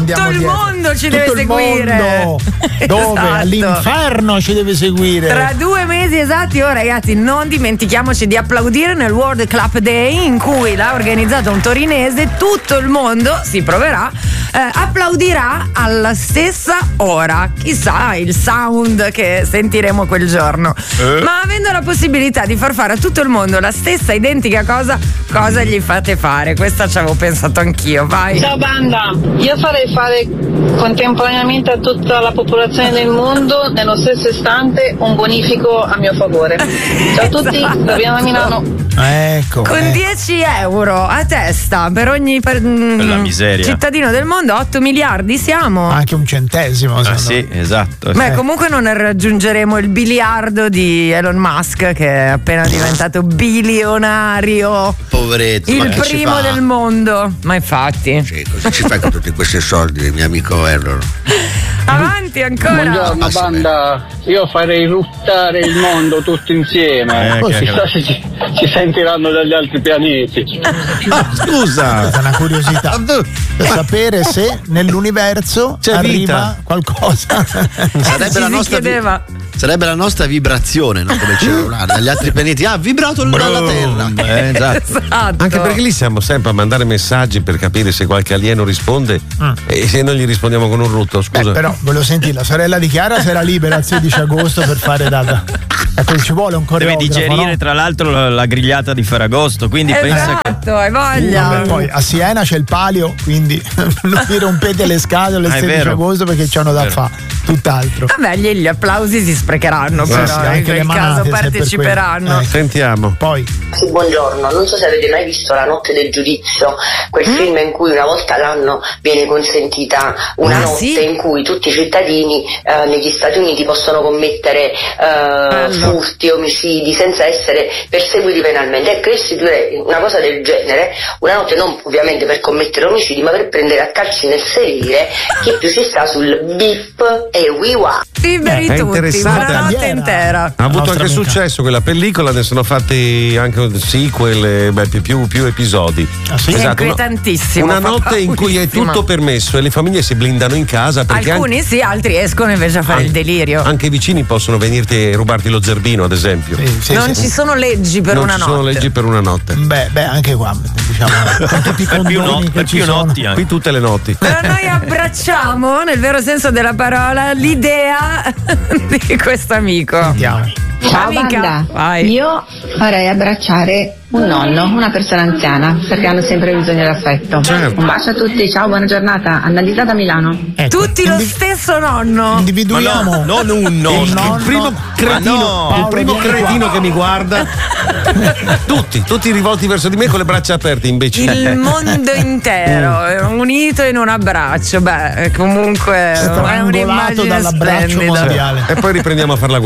andiamo il dietro. mondo ci Tutto deve il seguire. mondo. Dove? Esatto. All'inferno ci deve seguire. Tra 2 mesi esatti, ragazzi, non dimentichiamoci di applaudire nel World Club Day, in cui l'ha organizzato un torinese. Tutto il mondo si proverà, applaudirà alla stessa ora. Chissà il sound che sentiremo quel giorno. Ma avendo la possibilità di far fare a tutto il mondo la stessa identica cosa gli fate fare? Questa ci avevo pensato anch'io. Vai. Ciao banda, io farei fare contemporaneamente a tutta la popolazione del mondo nello stesso istante un bonifico a mio favore. Ciao a tutti, da Viana Milano. Ecco. Con 10 euro a testa per ogni la miseria. cittadino del mondo, 8 miliardi siamo. Anche un centesimo. Sì, esatto. Beh, comunque non raggiungeremo il biliardo di Elon Musk, che è appena diventato bilionario. Poveretto. Il primo del mondo. Ma infatti. Sì, cosa ci fai con tutti questi soldi, mio amico Elon? Avanti ancora. Buongiorno banda, io farei ruttare il mondo tutto insieme. Chissà se ci sentiranno dagli altri pianeti. Scusa, è una curiosità per sapere se nell'universo c'è arriva vita. qualcosa. Sarebbe la nostra vibrazione, no? Come il cellulare, dagli altri pianeti. Ha vibrato dalla Terra. Esatto. Esatto. Anche perché lì siamo sempre a mandare messaggi per capire se qualche alieno risponde e se non gli rispondiamo con un rutto, scusa. Però volevo sentire, la sorella di Chiara sarà libera il 16 agosto per fare data. Ecco, ci vuole un Deve coreografo, digerire no? tra l'altro la grigliata di Ferragosto, quindi pensa che Esatto, hai voglia. Vabbè, poi a Siena c'è il palio, quindi non vi rompete le scatole il è 16 vero. agosto perché c'hanno da fare tutt'altro. Vabbè, gli applausi si sprecheranno, però sì, in anche quel le manate, caso se per parteciperanno. quello. Sentiamo. Poi Sì, buongiorno, non so se avete mai visto La notte del giudizio, quel film in cui una volta all'anno viene consentita una notte sì? in cui tutti i cittadini negli Stati Uniti possono commettere furti, omicidi senza essere perseguiti penalmente. Ecco, io istituirei una cosa del genere, una notte non ovviamente per commettere omicidi, ma per prendere a calci nel sedere chi più si sta sul bip e wiwa. Liberi È tutti, interessante. una notte intera. Ha avuto Nostra anche amica. successo quella pellicola, ne sono fatti anche sequel, più episodi. sì? È Esatto, inquietantissimo. una fa notte in cui è paurissima. tutto permesso e le famiglie si blindano in casa perché Alcuni sì, altri escono invece a fare il delirio. anche i vicini possono venirti e rubarti lo zerbino, ad esempio. Non ci sono leggi per non una ci notte. sono leggi per una notte. beh, anche qua diciamo con tutti i condoni che ci sono. Qui tutte le notti. Però noi abbracciamo, nel vero senso della parola, l'idea di questo amico. Sentiamo. Ciao Amica, banda, vai. io farei abbracciare un nonno, una persona anziana, perché hanno sempre bisogno d'affetto. Certo. Un bacio a tutti, ciao, buona giornata. Annalisa da Milano. Ecco, Tutti lo stesso nonno. individuiamo Non un nonno, il primo cretino, il primo cretino che mi guarda. tutti rivolti verso di me con le braccia aperte, imbecille. Il mondo intero è unito in un abbraccio. Beh, comunque è strangolato un'immagine dall'abbraccio splendida. mondiale. E poi riprendiamo a fare la guerra.